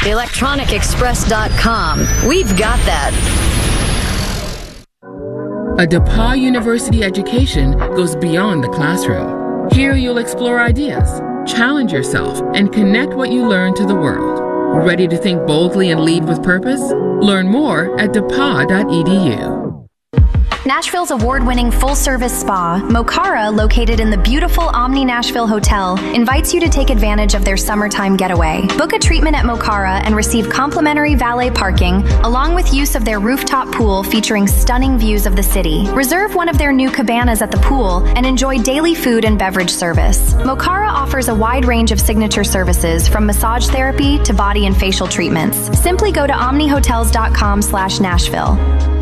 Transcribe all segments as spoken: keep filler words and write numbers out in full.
electronic express dot com. We've got that. A DePauw University education goes beyond the classroom. Here you'll explore ideas, challenge yourself, and connect what you learn to the world. Ready to think boldly and lead with purpose? Learn more at depaw dot e d u. Nashville's award-winning full-service spa, Mokara, located in the beautiful Omni Nashville Hotel, invites you to take advantage of their summertime getaway. Book a treatment at Mokara and receive complimentary valet parking, along with use of their rooftop pool featuring stunning views of the city. Reserve one of their new cabanas at the pool and enjoy daily food and beverage service. Mokara offers a wide range of signature services, from massage therapy to body and facial treatments. Simply go to omni hotels dot com slash Nashville.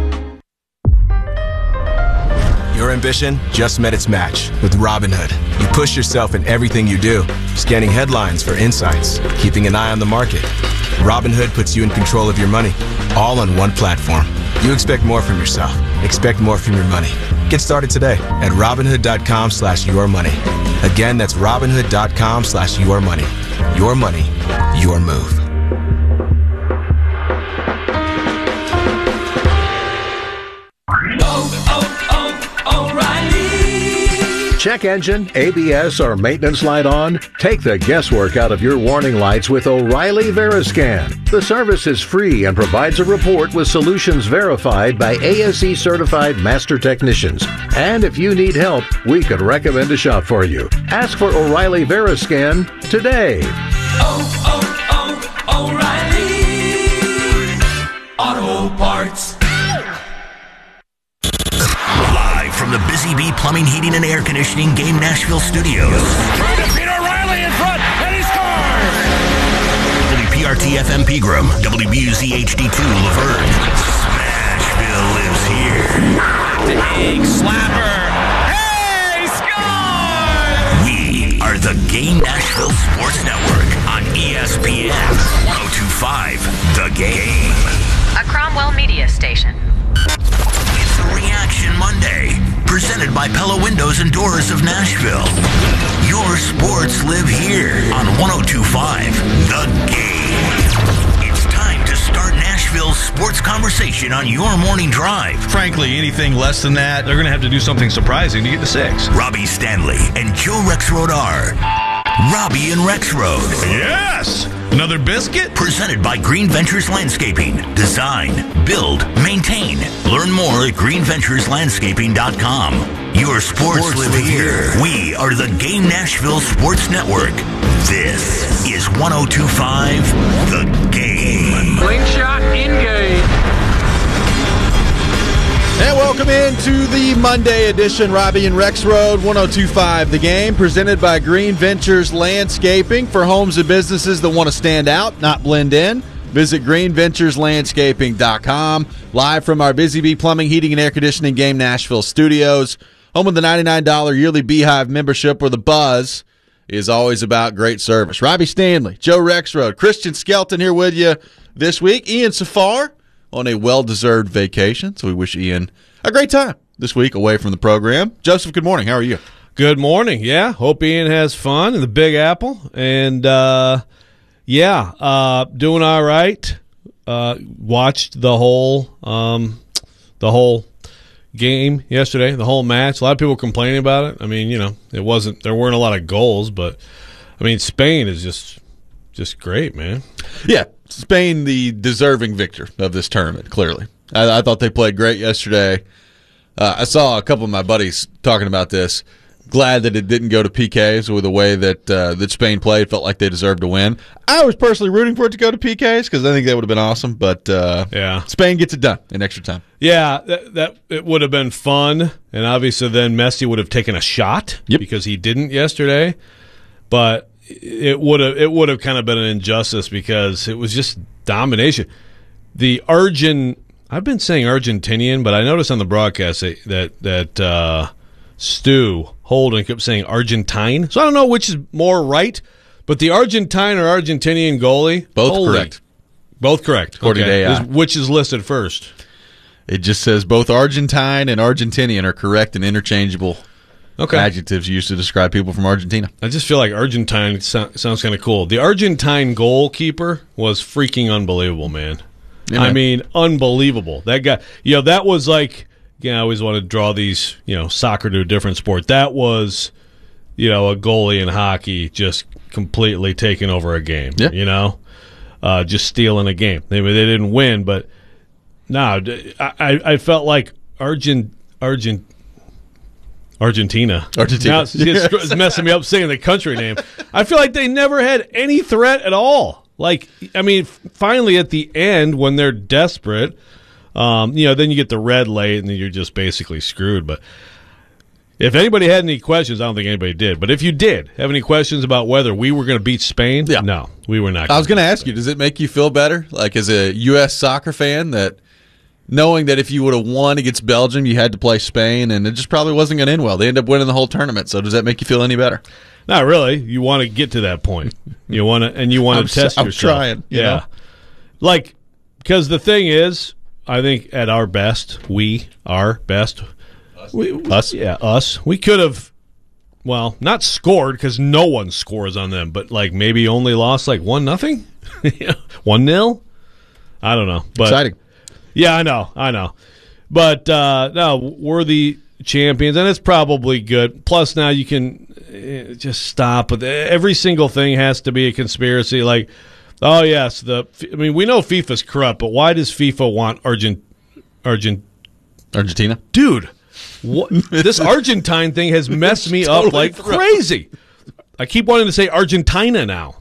Your ambition just met its match with Robinhood. You push yourself in everything you do, scanning headlines for insights, keeping an eye on the market. Robinhood puts you in control of your money, all on one platform. You expect more from yourself. Expect more from your money. Get started today at robinhood dot com slash your money. Again, that's robinhood dot com slash your money. Your money, your move. Check engine, A B S, or maintenance light on? Take the guesswork out of your warning lights with O'Reilly Veriscan. The service is free and provides a report with solutions verified by A S E certified master technicians. And if you need help, we could recommend a shop for you. Ask for O'Reilly Veriscan today. Oh, oh, oh, O'Reilly Auto Parts. From the Busy Bee Plumbing, Heating, and Air Conditioning Game Nashville Studios. Trying to beat O'Reilly in front, and he scores! W P R T F M Pegram, W B U Z H D two Laverne. Smashville lives here. Big slapper. Hey, score! We are the Game Nashville Sports Network on E S P N one oh two point five, The Game. A Cromwell media station. It's a Reaction Monday, presented by Pella Windows and Doors of Nashville. Your sports live here on one oh two point five, The Game. It's time to start Nashville's sports conversation on your morning drive. Frankly, anything less than that, they're going to have to do something surprising to get to six. Robbie Stanley and Joe Rexroad are Robbie and Rexroad. Yes! Another biscuit? Presented by Green Ventures Landscaping. Design, build, maintain. Learn more at green ventures landscaping dot com. Your sports, sports live, live here. here. We are the Game Nashville Sports Network. This is one oh two point five, The Game. Slingshot in-game. And welcome into the Monday edition, Robbie and Rexroad, one oh two point five The Game, presented by Green Ventures Landscaping for homes and businesses that want to stand out, not blend in. Visit green ventures landscaping dot com, live from our Busy Bee Plumbing, Heating, and Air Conditioning Game Nashville studios, home of the ninety-nine dollars yearly Beehive membership, where the buzz is always about great service. Robbie Stanley, Joe Rexroad, Christian Skelton here with you this week. Ian Safar on a well-deserved vacation, so we wish Ian a great time this week away from the program. Joseph, good morning. How are you? Good morning. Yeah, hope Ian has fun in the Big Apple. And, uh, yeah, uh, doing all right. Uh, watched the whole um, the whole game yesterday, the whole match. A lot of people complaining about it. I mean, you know, it wasn't there weren't a lot of goals, but, I mean, Spain is just just great, man. Yeah. Spain, the deserving victor of this tournament, clearly. I, I thought they played great yesterday. Uh, I saw a couple of my buddies talking about this. Glad that it didn't go to P Ks with the way that uh, that Spain played. Felt like they deserved to win. I was personally rooting for it to go to P Ks because I think that would have been awesome. But uh, yeah, Spain gets it done in extra time. Yeah, that, that it would have been fun, and obviously then Messi would have taken a shot yep. because he didn't yesterday. But it would have it would have kind of been an injustice because it was just domination. The Argent, I've been saying Argentinian, but I noticed on the broadcast that that, that uh, Stu Holden kept saying Argentine. So I don't know which is more right, but the Argentine or Argentinian goalie, both holy, correct. Both correct. According okay. to A I. Is, which is listed first? It just says both Argentine and Argentinian are correct and interchangeable Okay. adjectives used to describe people from Argentina. I just feel like Argentine so- sounds kind of cool. The Argentine goalkeeper was freaking unbelievable, man. Yeah, man. I mean, unbelievable. That guy, you know, that was like, yeah, I always want to draw these, you know, soccer to a different sport. That was, you know, a goalie in hockey just completely taking over a game, yeah. you know, uh, just stealing a game. They, they didn't win, but no, I, I felt like Argent, Argent, Argentina. Argentina. Now it's, it's messing me up saying the country name. I feel like they never had any threat at all. Like, I mean, finally at the end when they're desperate, um, you know, then you get the red late and then you're just basically screwed. But if anybody had any questions, I don't think anybody did. But if you did have any questions about whether we were going to beat Spain, yeah. no, we were not. I was going to ask you, does it make you feel better, like as a U S soccer fan, that knowing that if you would have won against Belgium, you had to play Spain, and it just probably wasn't going to end well? They ended up winning the whole tournament. So does that make you feel any better? Not really. You want to get to that point. You want to, and you want to test I'm yourself. trying. Yeah, know? like because the thing is, I think at our best, we our best, us, we, us, yeah, us. We could have, well, not scored because no one scores on them, but like maybe only lost like one nothing, one nil. I don't know, but exciting. Yeah, I know, I know, but uh, no, we're the champions, and it's probably good. Plus, now you can uh, just stop with every single thing has to be a conspiracy. Like, oh yes, the I mean we know FIFA's corrupt, but why does FIFA want Argent, Argent, Argentina, dude? What this Argentine thing has messed me totally up like thrilled. crazy. I keep wanting to say Argentina now.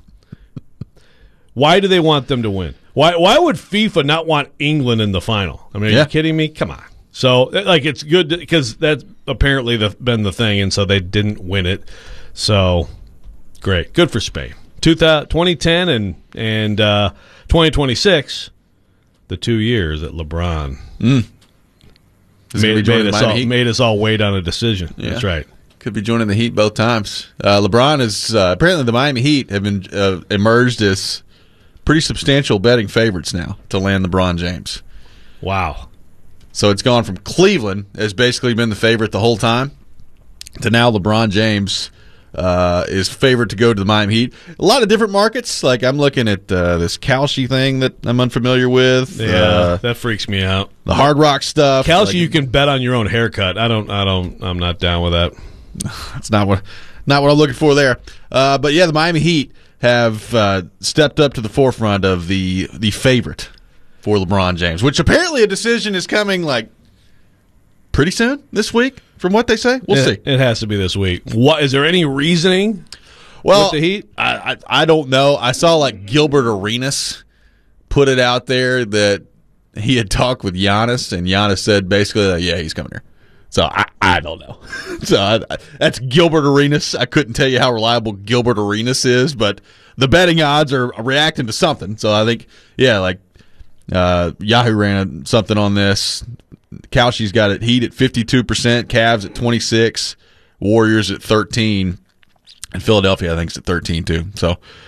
Why do they want them to win? Why why would FIFA not want England in the final? I mean, are yeah. you kidding me? Come on. So, like, it's good because that's apparently the, been the thing, and so they didn't win it. So, great. Good for Spain. twenty ten and, and uh, twenty twenty-six, the two years that LeBron mm. made, made, us all, made us all wait on a decision. Yeah. That's right. Could be joining the Heat both times. Uh, LeBron is uh, apparently the Miami Heat have been uh, emerged as pretty substantial betting favorites now to land LeBron James. Wow. So it's gone from Cleveland has basically been the favorite the whole time to now LeBron James uh, is favored to go to the Miami Heat. A lot of different markets. Like I'm looking at uh, this Kalshi thing that I'm unfamiliar with. Yeah, uh, that freaks me out. The Hard Rock stuff. Kalshi, like, you can bet on your own haircut. I don't. I don't. I'm not down with that. That's not what not what I'm looking for there. Uh, but yeah, the Miami Heat have uh, stepped up to the forefront of the the favorite for LeBron James, which apparently a decision is coming like pretty soon this week, from what they say. We'll it, see. It has to be this week. What is there any reasoning? Well, with the Heat, I, I I don't know. I saw like Gilbert Arenas put it out there that he had talked with Giannis, and Giannis said basically, like, yeah, he's coming here. So I, I don't know. So I, I, that's Gilbert Arenas. I couldn't tell you how reliable Gilbert Arenas is, but the betting odds are reacting to something. So I think, yeah, like uh, Yahoo ran something on this. Kalshi's got it Heat at fifty-two percent, Cavs at twenty-six, Warriors at thirteen, and Philadelphia I think is at thirteen too. So